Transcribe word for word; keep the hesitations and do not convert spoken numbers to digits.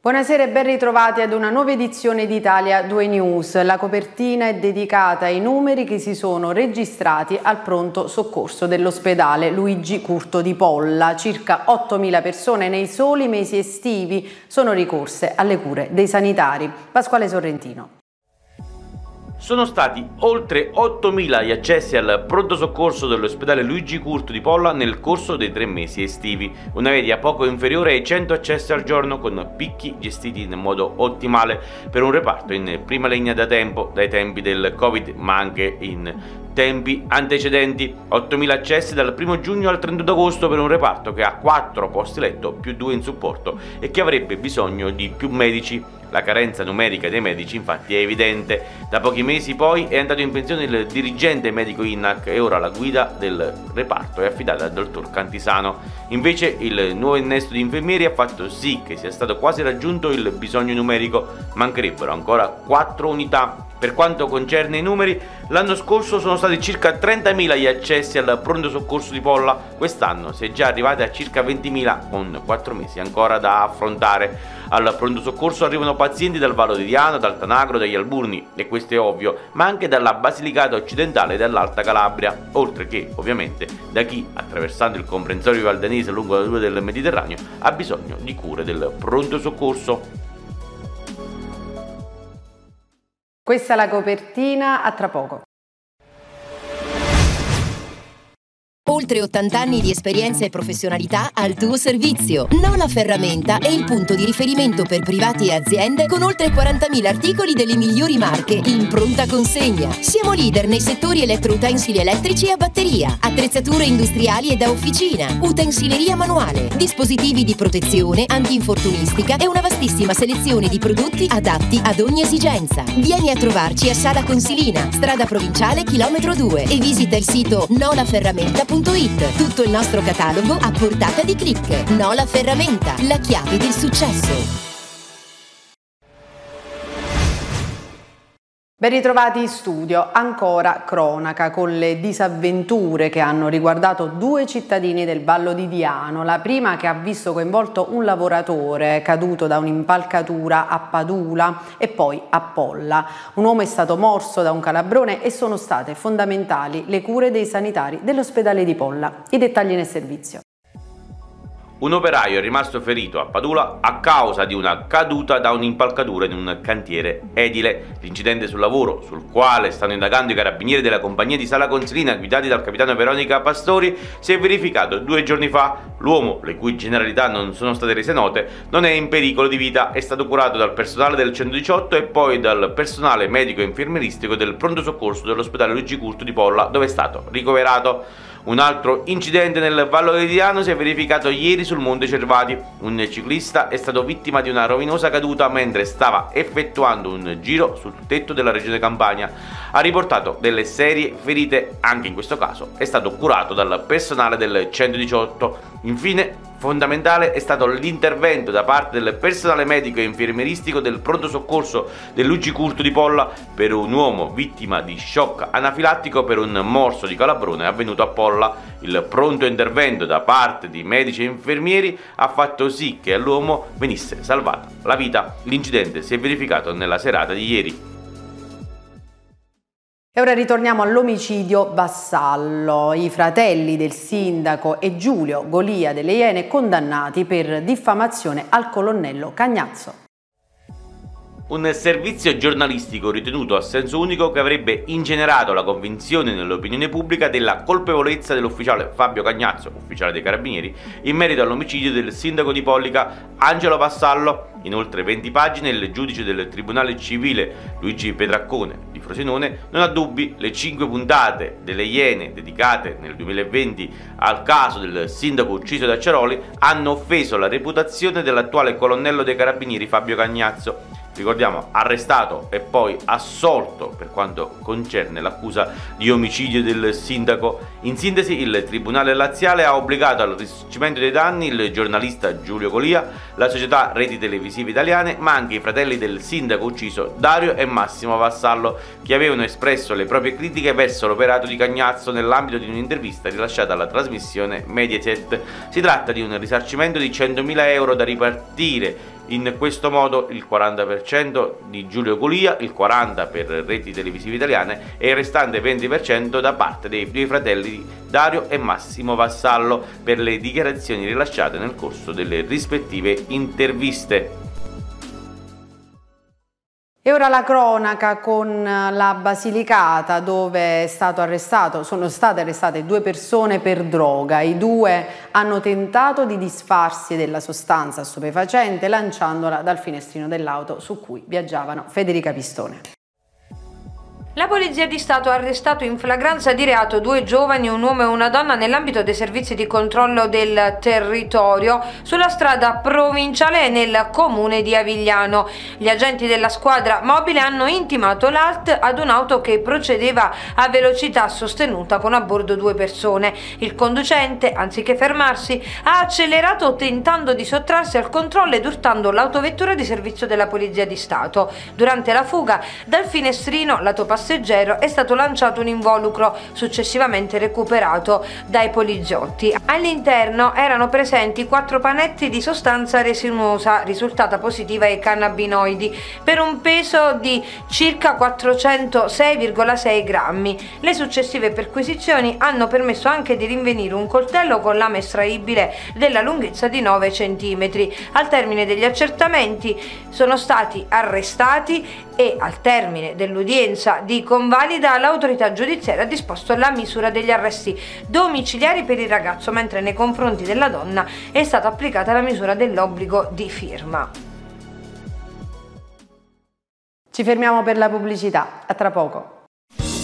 Buonasera e ben ritrovati ad una nuova edizione di Italia due News. La copertina è dedicata ai numeri che si sono registrati al pronto soccorso dell'ospedale Luigi Curto di Polla. Circa ottomila persone nei soli mesi estivi sono ricorse alle cure dei sanitari. Pasquale Sorrentino. Sono stati oltre ottomila gli accessi al pronto soccorso dell'ospedale Luigi Curto di Polla nel corso dei tre mesi estivi, una media poco inferiore ai cento accessi al giorno, con picchi gestiti in modo ottimale per un reparto in prima linea da tempo, dai tempi del Covid, ma anche in tempi antecedenti. ottomila accessi dal primo giugno al trentuno agosto per un reparto che ha quattro posti letto più due in supporto e che avrebbe bisogno di più medici. La carenza numerica dei medici infatti è evidente. Da pochi mesi poi è andato in pensione il dirigente medico I N A C e ora la guida del reparto è affidata al dottor Cantisano. Invece il nuovo innesto di infermieri ha fatto sì che sia stato quasi raggiunto il bisogno numerico. Mancherebbero ancora quattro unità. Per quanto concerne i numeri, l'anno scorso sono stati circa trentamila gli accessi al pronto soccorso di Polla, quest'anno si è già arrivati a circa ventimila, con quattro mesi ancora da affrontare. Al pronto soccorso arrivano pazienti dal Vallo di Diano, dal Tanagro, dagli Alburni, e questo è ovvio, ma anche dalla Basilicata occidentale e dall'Alta Calabria, oltre che ovviamente da chi, attraversando il comprensorio valdanese lungo la riva del Mediterraneo, ha bisogno di cure del pronto soccorso. Questa è la copertina, a tra poco. Oltre ottanta anni di esperienza e professionalità al tuo servizio. Nola Ferramenta è il punto di riferimento per privati e aziende con oltre quarantamila articoli delle migliori marche in pronta consegna. Siamo leader nei settori elettroutensili elettrici e a batteria, attrezzature industriali e da officina, utensileria manuale, dispositivi di protezione, antinfortunistica e una vastissima selezione di prodotti adatti ad ogni esigenza. Vieni a trovarci a Sala Consilina, strada provinciale chilometro due, e visita il sito nola ferramenta punto it. Tutto il nostro catalogo a portata di click. Nola Ferramenta, la chiave del successo. Ben ritrovati in studio. Ancora cronaca con le disavventure che hanno riguardato due cittadini del Vallo di Diano. La prima, che ha visto coinvolto un lavoratore caduto da un'impalcatura a Padula e poi a Polla. Un uomo è stato morso da un calabrone e sono state fondamentali le cure dei sanitari dell'ospedale di Polla. I dettagli nel servizio. Un operaio è rimasto ferito a Padula a causa di una caduta da un'impalcatura in un cantiere edile. L'incidente sul lavoro, sul quale stanno indagando i carabinieri della compagnia di Sala Consilina guidati dal capitano Veronica Pastori, si è verificato due giorni fa. L'uomo, le cui generalità non sono state rese note, non è in pericolo di vita, è stato curato dal personale del centodiciotto e poi dal personale medico e infermieristico del pronto soccorso dell'ospedale Luigi Curto di Polla, dove è stato ricoverato. Un altro incidente nel Vallo di Diano si è verificato ieri sul Monte Cervati. Un ciclista è stato vittima di una rovinosa caduta mentre stava effettuando un giro sul tetto della regione Campania. Ha riportato delle serie ferite, anche in questo caso è stato curato dal personale del centodiciotto. Infine, fondamentale è stato l'intervento da parte del personale medico e infermieristico del pronto soccorso del Luigi Curto di Polla per un uomo vittima di shock anafilattico per un morso di calabrone avvenuto a Polla. Il pronto intervento da parte di medici e infermieri ha fatto sì che all'uomo venisse salvata la vita. L'incidente si è verificato nella serata di ieri. E ora ritorniamo all'omicidio Vassallo. I fratelli del sindaco e Giulio Golia delle Iene condannati per diffamazione al colonnello Cagnazzo. Un servizio giornalistico ritenuto a senso unico che avrebbe ingenerato la convinzione nell'opinione pubblica della colpevolezza dell'ufficiale Fabio Cagnazzo, ufficiale dei carabinieri, in merito all'omicidio del sindaco di Pollica Angelo Vassallo. In oltre venti pagine il giudice del Tribunale Civile Luigi Petraccone di Frosinone non ha dubbi: le cinque puntate delle Iene dedicate nel duemilaventi al caso del sindaco ucciso da Ceroli hanno offeso la reputazione dell'attuale colonnello dei carabinieri Fabio Cagnazzo. Ricordiamo, arrestato e poi assolto per quanto concerne l'accusa di omicidio del sindaco. In sintesi, il Tribunale Laziale ha obbligato al risarcimento dei danni il giornalista Giulio Golia, la società Reti Televisive Italiane, ma anche i fratelli del sindaco ucciso Dario e Massimo Vassallo, che avevano espresso le proprie critiche verso l'operato di Cagnazzo nell'ambito di un'intervista rilasciata alla trasmissione Mediaset. Si tratta di un risarcimento di centomila euro da ripartire In questo modo il quaranta per cento di Giulio Golia, il quaranta per cento per reti televisive italiane e il restante venti per cento da parte dei due fratelli Dario e Massimo Vassallo per le dichiarazioni rilasciate nel corso delle rispettive interviste. E ora la cronaca con la Basilicata, dove è stato arrestato, sono state arrestate due persone per droga. I due hanno tentato di disfarsi della sostanza stupefacente lanciandola dal finestrino dell'auto su cui viaggiavano. Federica Pistone. La Polizia di Stato ha arrestato in flagranza di reato due giovani, un uomo e una donna, nell'ambito dei servizi di controllo del territorio sulla strada provinciale nel comune di Avigliano. Gli agenti della squadra mobile hanno intimato l'A L T ad un'auto che procedeva a velocità sostenuta con a bordo due persone. Il conducente, anziché fermarsi, ha accelerato tentando di sottrarsi al controllo ed urtando l'autovettura di servizio della Polizia di Stato. Durante la fuga, dal finestrino lato passeggero è stato lanciato un involucro, successivamente recuperato dai poliziotti. All'interno erano presenti quattro panetti di sostanza resinuosa risultata positiva ai cannabinoidi per un peso di circa quattrocentosei virgola sei grammi. Le successive perquisizioni hanno permesso anche di rinvenire un coltello con lama estraibile della lunghezza di nove centimetri. Al termine degli accertamenti sono stati arrestati e al termine dell'udienza di convalida l'autorità giudiziaria ha disposto la misura degli arresti domiciliari per il ragazzo, mentre nei confronti della donna è stata applicata la misura dell'obbligo di firma. Ci fermiamo per la pubblicità, a tra poco.